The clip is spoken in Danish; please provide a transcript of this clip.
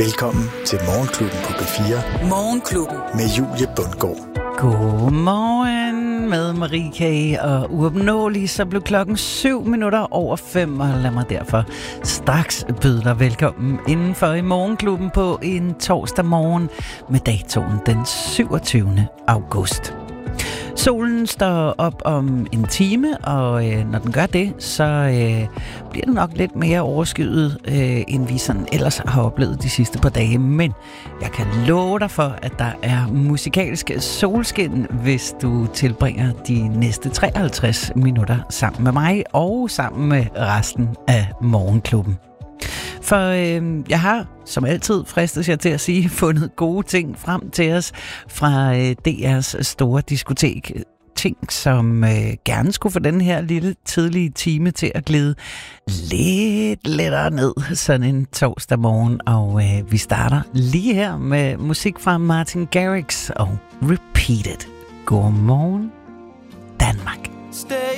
Velkommen til Morgenklubben på B4. Morgenklubben. Med Julie Bundgaard. Godmorgen med Marie K. og uopnåelig, så blev klokken 5:07, og lad mig derfor straks byde dig velkommen indenfor i Morgenklubben på en torsdag morgen med datoen den 27. august. Solen står op om en time, og når den gør det, så bliver det nok lidt mere overskyet, end vi sådan ellers har oplevet de sidste par dage. Men jeg kan love dig for, at der er musikalsk solskin, hvis du tilbringer de næste 53 minutter sammen med mig og sammen med resten af Morgenklubben. For jeg har, som altid fristes jeg til at sige, fundet gode ting frem til os fra DR's store diskotek. Ting, som gerne skulle få den her lille tidlige time til at glide lidt lettere ned sådan en torsdag morgen. Og vi starter lige her med musik fra Martin Garrix og Repeat It. Godmorgen, Danmark.